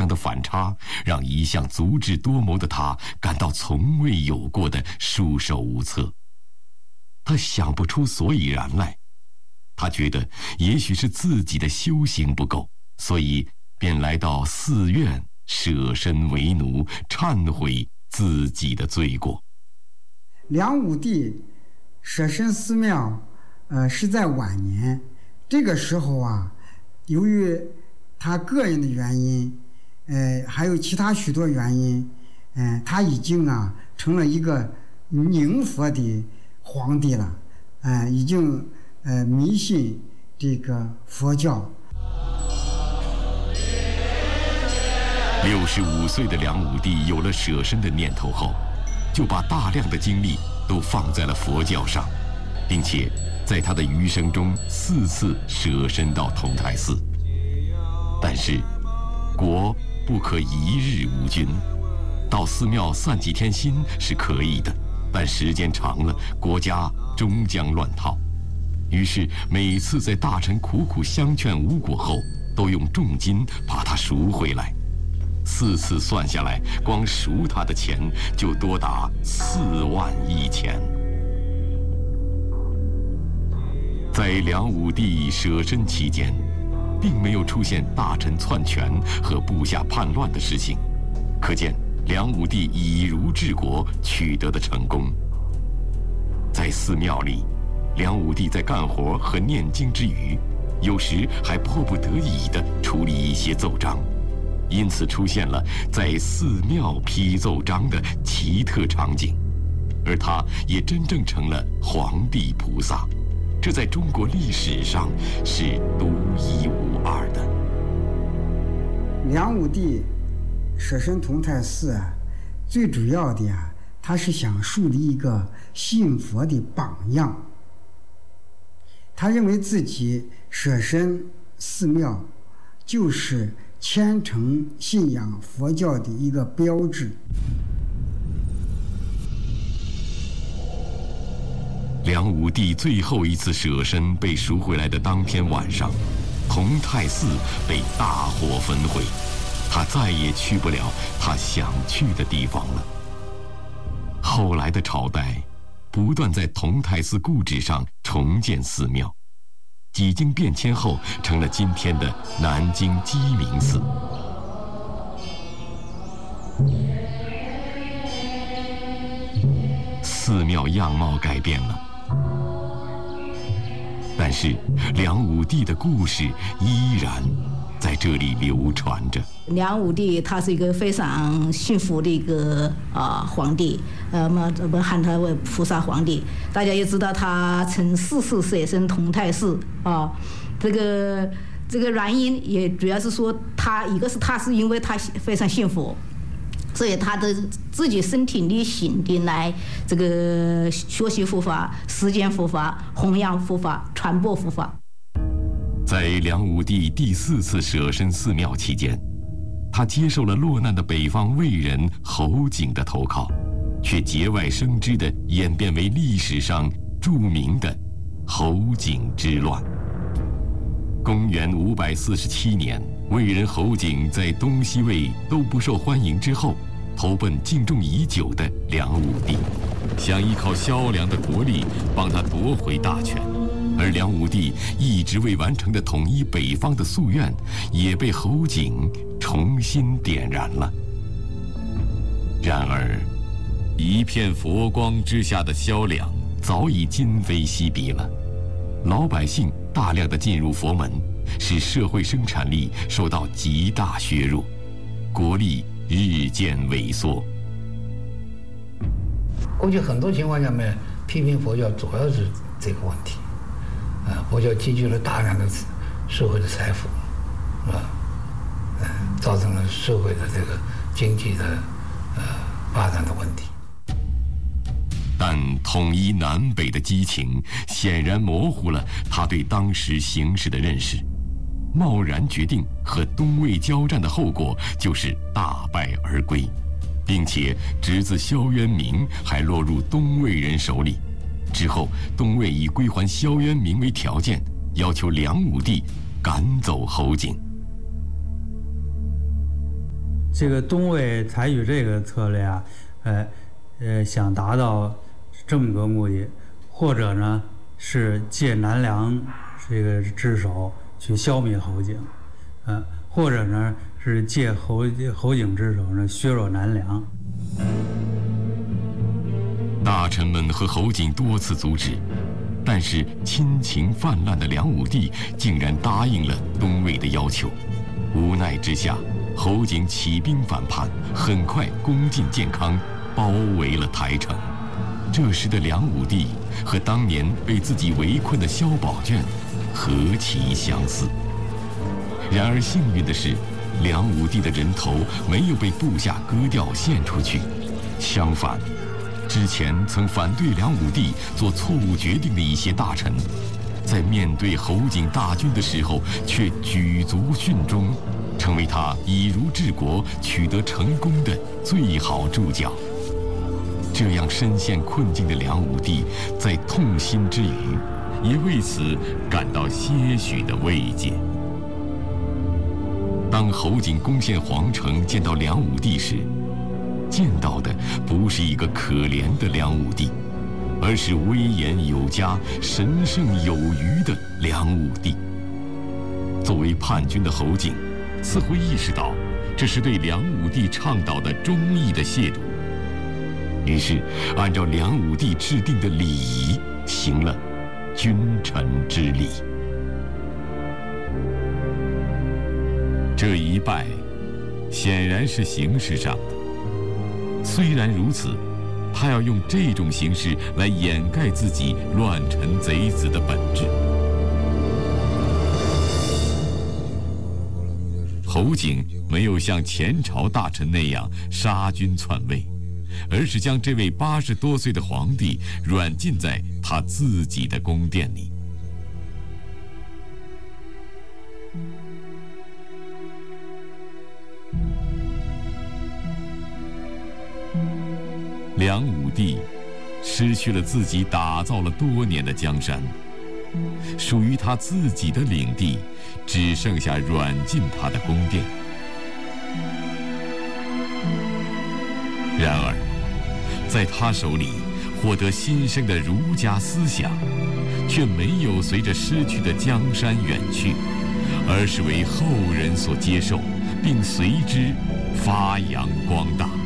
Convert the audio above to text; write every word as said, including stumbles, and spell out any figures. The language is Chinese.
样的反差，让一向足智多谋的他感到从未有过的束手无策。他想不出所以然来，他觉得也许是自己的修行不够，所以便来到寺院舍身为奴，忏悔自己的罪过。 梁武帝舍身寺庙，呃，是在晚年。这个时候啊，由于他个人的原因，呃，还有其他许多原因，嗯、呃，他已经啊成了一个宁佛的皇帝了，呃，已经呃迷信这个佛教。 六十五岁的梁武帝有了舍身的念头后，就把大量的精力都放在了佛教上，并且在他的余生中四次舍身到同泰寺。但是国不可一日无君，到寺庙散几天心是可以的，但时间长了，国家终将乱套。于是每次在大臣苦苦相劝无果后，都用重金把他赎回来。四次算下来，光赎他的钱就多达四万亿钱。在梁武帝舍身期间，并没有出现大臣篡权和部下叛乱的事情，可见梁武帝以儒治国取得的成功。在寺庙里，梁武帝在干活和念经之余，有时还迫不得已地处理一些奏章，因此出现了在寺庙批奏章的奇特场景，而他也真正成了皇帝菩萨，这在中国历史上是独一无二的。 梁武帝舍身同泰寺啊，最主要的呀，他是想树立一个信佛的榜样。他认为自己舍身寺庙就是虔诚信仰佛教的一个标志。 梁武帝最后一次舍身被赎回来的当天晚上，同泰寺被大火焚毁，他再也去不了他想去的地方了。后来的朝代不断在同泰寺故址上重建寺庙，几经变迁后成了今天的南京鸡鸣寺。寺庙样貌改变了，但是梁武帝的故事依然在这里流传着。 梁武帝他是一个非常幸福的一个啊、呃、皇帝，呃，么我们喊他为菩萨皇帝。大家也知道他曾四次舍身同泰寺啊、呃，这个这个原因也主要是说他一个是他是因为他非常幸福，所以他的自己身体力行的来这个学习佛法、实践佛法、弘扬佛法、传播佛法。 在梁武帝第四次舍身寺庙期间，他接受了落难的北方魏人侯景的投靠，却节外生枝地演变为历史上著名的侯景之乱。公元五百四十七年，魏人侯景在东西魏都不受欢迎之后，投奔敬重已久的梁武帝，想依靠萧梁的国力帮他夺回大权。而梁武帝一直未完成的统一北方的夙愿，也被侯景重新点燃了。然而，一片佛光之下的萧梁早已今非昔比了，老百姓大量的进入佛门，使社会生产力受到极大削弱，国力日渐萎缩。 过去很多情况下面批评佛教，主要是这个问题。啊，佛教积聚了大量的社会的财富，是吧？嗯，造成了社会的这个经济的呃发展的问题。 但统一南北的激情显然模糊了他对当时形势的认识，贸然决定和东魏交战的后果就是大败而归，并且侄子萧渊明还落入东魏人手里。之后，东魏以归还萧渊明为条件，要求梁武帝赶走侯景。 这个东魏采取这个策略啊，呃呃，想达到这么个目的，或者呢是借南梁这个之手去消灭侯景，呃，或者呢是借侯侯景之手呢削弱南梁。 大臣们和侯景多次阻止，但是亲情泛滥的梁武帝竟然答应了东魏的要求。无奈之下，侯景起兵反叛，很快攻进建康，包围了台城。这时的梁武帝和当年被自己围困的萧宝卷何其相似！然而幸运的是，梁武帝的人头没有被部下割掉献出去，相反，之前曾反对梁武帝做错误决定的一些大臣，在面对侯景大军的时候，却举足训中，成为他以儒治国、取得成功的最好助教。这样深陷困境的梁武帝，在痛心之余，也为此感到些许的慰藉。当侯景攻陷皇城，见到梁武帝时，见到的不是一个可怜的梁武帝，而是威严有加、神圣有余的梁武帝。作为叛军的侯景，似乎意识到这是对梁武帝倡导的忠义的亵渎，于是按照梁武帝制定的礼仪，行了君臣之礼。这一拜，显然是形式上的。虽然如此，他要用这种形式来掩盖自己乱臣贼子的本质。侯景没有像前朝大臣那样杀君篡位，而是将这位八十多岁的皇帝软禁在他自己的宫殿里。梁武帝失去了自己打造了多年的江山，属于他自己的领地只剩下软禁他的宫殿。然而，在他手里获得新生的儒家思想，却没有随着失去的江山远去，而是为后人所接受，并随之发扬光大。